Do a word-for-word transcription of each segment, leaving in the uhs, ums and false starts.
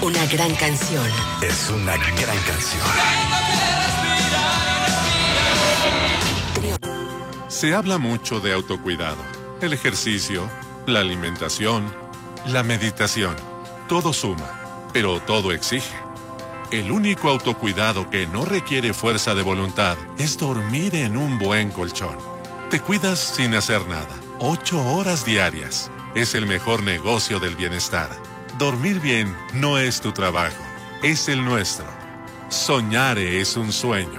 Una gran canción. Es una gran canción. Se habla mucho de autocuidado. El ejercicio, la alimentación, la meditación. Todo suma, pero todo exige. El único autocuidado que no requiere fuerza de voluntad es dormir en un buen colchón. Te cuidas sin hacer nada. Ocho horas diarias. Es el mejor negocio del bienestar. Dormir bien no es tu trabajo, es el nuestro. Soñare es un sueño.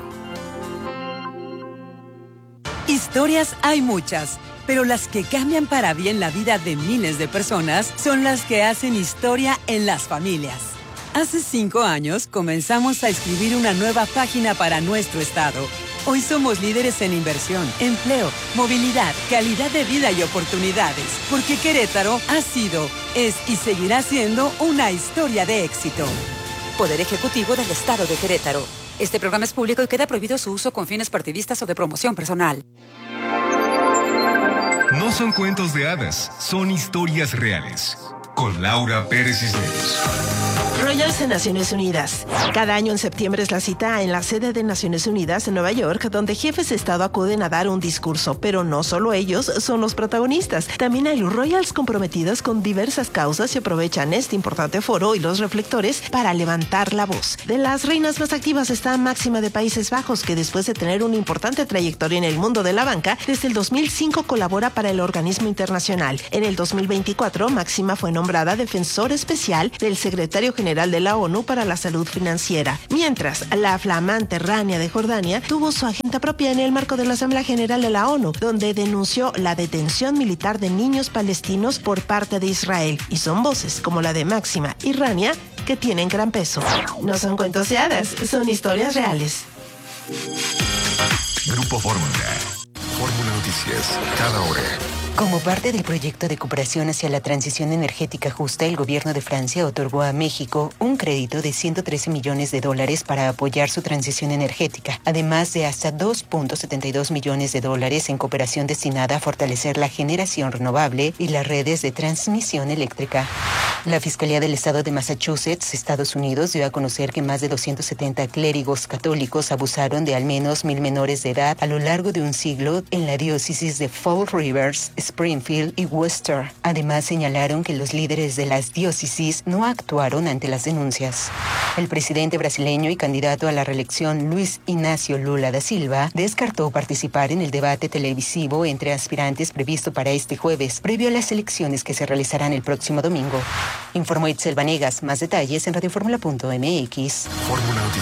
Historias hay muchas, pero las que cambian para bien la vida de miles de personas son las que hacen historia en las familias. Hace cinco años comenzamos a escribir una nueva página para nuestro estado. Hoy somos líderes en inversión, empleo, movilidad, calidad de vida y oportunidades, porque Querétaro ha sido, es y seguirá siendo una historia de éxito. Poder Ejecutivo del Estado de Querétaro. Este programa es público y queda prohibido su uso con fines partidistas o de promoción personal. No son cuentos de hadas, son historias reales. Con Laura Pérez Cisneros. Royals en Naciones Unidas. Cada año en septiembre es la cita en la sede de Naciones Unidas en Nueva York, donde jefes de Estado acuden a dar un discurso, pero no solo ellos son los protagonistas. También hay Royals comprometidos con diversas causas y aprovechan este importante foro y los reflectores para levantar la voz. De las reinas más activas está Máxima de Países Bajos, que después de tener una importante trayectoria en el mundo de la banca, desde el dos mil cinco colabora para el organismo internacional. En el dos mil veinticuatro, Máxima fue nombrada defensor especial del secretario general de la ONU para la salud financiera, mientras la flamante Rania de Jordania tuvo su agenda propia en el marco de la Asamblea General de la ONU, donde denunció la detención militar de niños palestinos por parte de Israel, y son voces como la de Máxima y Rania que tienen gran peso. No son cuentos de hadas, son historias reales. Grupo Fórmula. Fórmula Noticias, cada hora. Como parte del proyecto de cooperación hacia la transición energética justa, el gobierno de Francia otorgó a México un crédito de ciento trece millones de dólares para apoyar su transición energética, además de hasta dos punto setenta y dos millones de dólares en cooperación destinada a fortalecer la generación renovable y las redes de transmisión eléctrica. La Fiscalía del Estado de Massachusetts, Estados Unidos, dio a conocer que más de doscientos setenta clérigos católicos abusaron de al menos mil menores de edad a lo largo de un siglo en la diócesis de Fall Rivers, Springfield y Worcester. Además, señalaron que los líderes de las diócesis no actuaron ante las denuncias. El presidente brasileño y candidato a la reelección, Luis Ignacio Lula da Silva, descartó participar en el debate televisivo entre aspirantes previsto para este jueves, previo a las elecciones que se realizarán el próximo domingo. Informó Itzel Vanegas. Más detalles en radioformula punto m x. Fórmula Noticias.